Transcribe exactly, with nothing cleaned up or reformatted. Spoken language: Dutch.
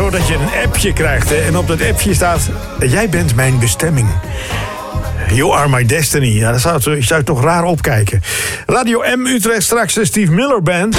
zo dat je een appje krijgt. Hè, en op dat appje staat... Jij bent mijn bestemming. You are my destiny. Ja, daar zou, zou je toch raar opkijken. Radio M Utrecht, straks de Steve Miller Band.